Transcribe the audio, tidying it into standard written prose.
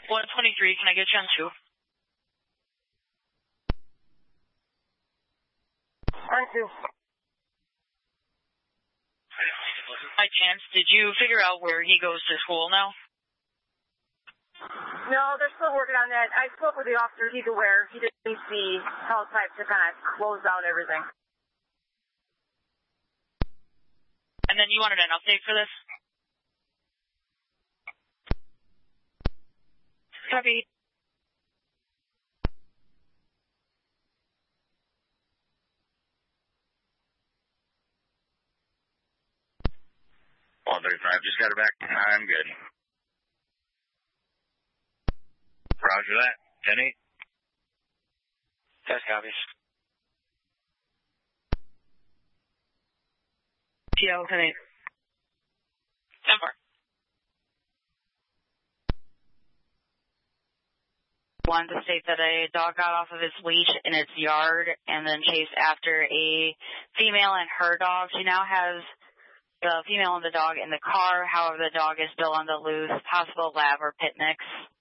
123, can I get you on 2? On 2. By chance, did you figure out where he goes to school now? No, they're still working on that. I spoke with the officer. He's aware. He just needs the health type to kind of close out everything. And then you wanted an update for this? Copy. All 35, just got it back. I'm good. Roger that. 10-8. Test copies. TL 10-8. 10-4. Wanted to state that a dog got off of its leash in its yard and then chased after a female and her dog. She now has the female and the dog in the car. However, the dog is still on the loose. Possible lab or pit mix.